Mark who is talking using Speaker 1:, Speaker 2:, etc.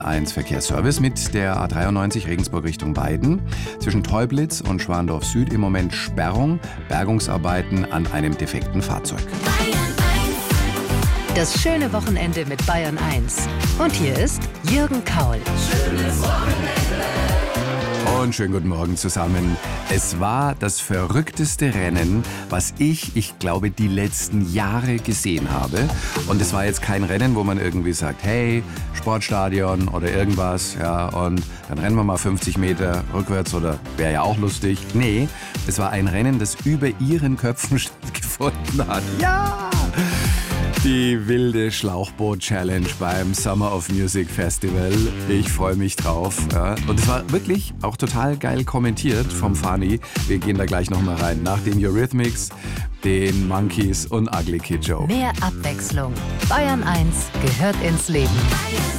Speaker 1: 1 Verkehrsservice mit der A93 Regensburg Richtung Weiden. Zwischen Teublitz und Schwandorf Süd im Moment Sperrung, Bergungsarbeiten an einem defekten Fahrzeug.
Speaker 2: Das schöne Wochenende mit Bayern 1. Und hier ist Jürgen Kaul.
Speaker 3: Schönes Wochenende.
Speaker 1: Und schönen guten Morgen zusammen. Es war das verrückteste Rennen, was ich glaube, die letzten Jahre gesehen habe. Und es war jetzt kein Rennen, wo man irgendwie sagt, hey, Sportstadion oder irgendwas, ja, und dann rennen wir mal 50 Meter rückwärts oder wäre ja auch lustig. Nee, es war ein Rennen, das über ihren Köpfen stattgefunden hat. Ja! Die wilde Schlauchboot-Challenge beim Summer of Music Festival. Ich freue mich drauf. Ja. Und es war wirklich auch total geil kommentiert vom Fani. Wir gehen da gleich nochmal rein. Nach den Eurythmics, den Monkeys und Ugly Kid Joe.
Speaker 2: Mehr Abwechslung. Bayern 1 gehört ins Leben.